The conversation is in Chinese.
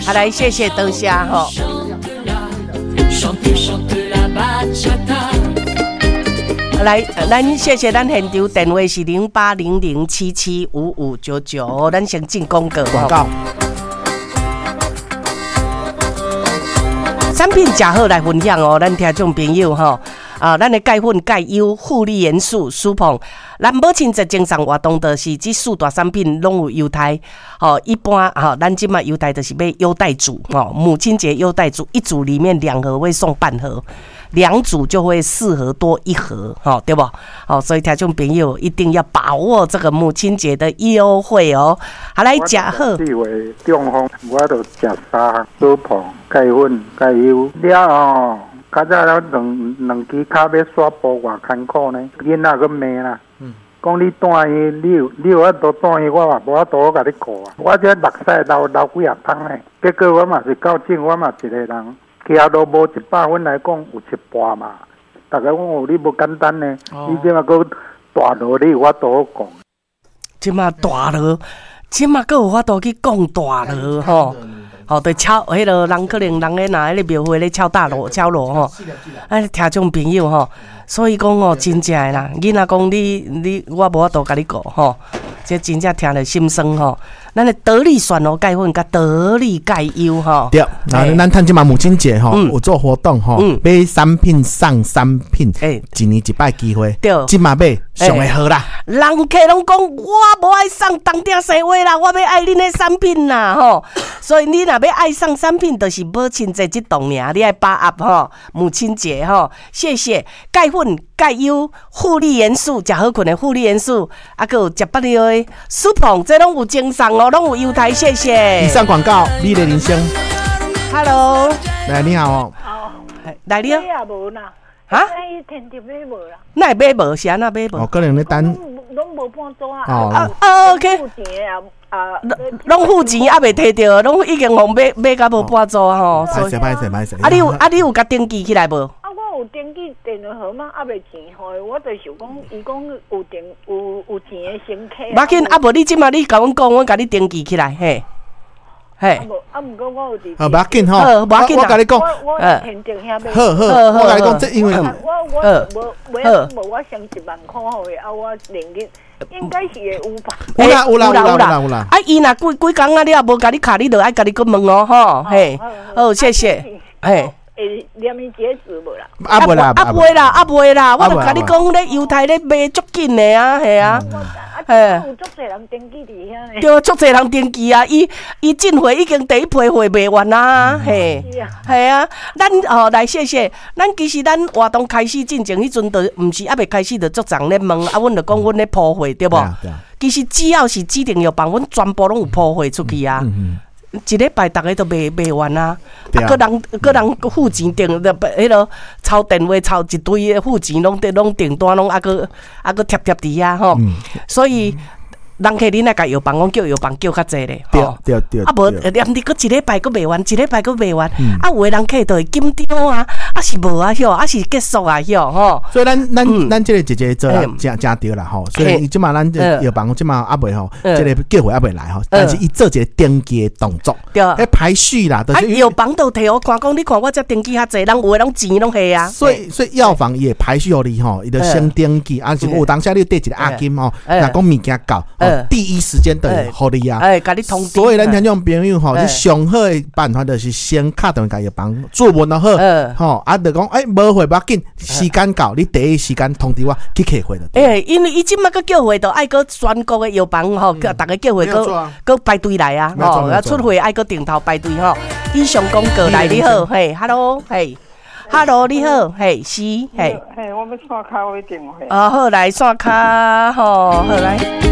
好，来谢谢多谢吼。来，咱谢谢咱现场电话是0800775599，咱先进广告。 广告。 产品真好来分享哦，咱听众朋友吼。咱的钙粉、钙优、护理元素、舒膨，咱母亲节精神活动就是这四大产品拢有优待。一般咱即马优待就是买优待组母亲节优待组，一组里面2盒会送半盒，2组就会4盒多1盒，对不？所以听众朋友一定要把握这个母亲节的优惠哦。好，来食好。 我视为中风，我就食3项舒膨、钙粉、钙优了哦。较早两支脚要刷步偌艰苦呢，囡仔去骂啦。讲你带伊，你有法度带伊，我嘛无法度甲你顾啊。我这目屎流几啊桶呢，结果我嘛是到诊，我嘛一个人，骑都无100分来讲有1半嘛。大家讲哦，你无简单呢，你即马搁大路，你有法度好讲。 即马大路，即马搁有法度去讲大路吼。对，敲迄个人可能人咧拿迄个庙会咧敲大锣敲锣吼，听众朋友吼，所以讲真正诶啦，囡仔讲你我无法度甲你顾吼，这真正听了心酸吼。咱的得力选哦钙粉甲得力钙优吼， 对，咱趁即嘛母亲节吼有做活动吼，买3品送3品，一年1摆机会，对，即嘛买上会好啦。 人客拢讲我无爱送当定生活啦，我要爱恁的产品啦吼，所以你若要爱上产品，就是母亲节这档尔，你爱把握吼母亲节吼，谢谢钙粉、钙优、护理元素，食好困的护理元素，还有食不了的舒膨，这拢有精神哦。拢有优待，谢谢。 以上广告，你的人生。 Hello， 来你好哦。 好， 来你。 也无啦。 哈？ 伊天天买无啦。 那买无？是安那买无？ 可能咧等。 拢无半组啊。 OK。付钱拢付钱还未摕到，拢已经买到无半组吼。 歹势。 你有甲登记起来无？ 有登记电话号码，还未钱互我，就想讲，伊讲有钱的乘客。 无要紧，无你即马你甲阮讲，阮甲你登记起来，嘿。 毋过我有伫。 无要紧吼， 无要紧我甲你讲， 我天正遐买。 好，我甲你讲，这因为我无我上1万块好诶，我连日应该是会有吧。 有啦。 伊若几工啊，你也无甲你卡，你就爱甲你去问哦，吼，嘿，好，谢谢，嘿。 连伊结束无啦？ 袂啦，我就甲你讲咧，犹太咧卖足紧的啊，系啊， 有足侪人登记伫遐呢。 对，足侪人登记啊，伊进货已经第一批货卖完啦，嘿，系啊，咱来谢谢，咱其实咱活动开始进前，迄阵就毋是还未开始就足人咧问，阮就讲阮咧铺货对无？其实只要是指定药房，阮全部拢有铺货出去啊。一礼拜大家都卖完啊！个人付钱订的，迄个抄电话抄一堆付钱，拢订单，拢个贴伫遐吼。所以人客恁来甲药房，讲叫药房叫较济咧。 对。 无连你个一礼拜个卖完，有的人客就会紧张啊，是无啊晓，是结束啊晓吼。 所以咱这个姐姐做真对啦吼。所以即马咱药房即马未吼，这个叫货未来吼，但是伊做一个登记的动作，迄排序啦，就是药房都摕我看讲，你看我这登记较济，人有的拢钱拢下啊。 所以药房伊会排序互你吼，伊就先登记，是有当下你缀一个押金吼，若讲物件到。第一时间就会互你啊！ 甲你通知。 所以咱听众朋友吼，你上好的办法就是先敲电话甲药房做问就好，吼就讲无货不要紧，时间到你第一时间通知我去客货就。 因为伊即马个叫货，就爱个全国的药房吼，叫大家叫货个排队来啊！吼，出货爱个顶头排队吼。以上广告来你好，嘿 ，Hello， 嘿。Hello， 你好，嘿，是，嘿， 我要刷卡位电话。 好来刷卡，吼，好来。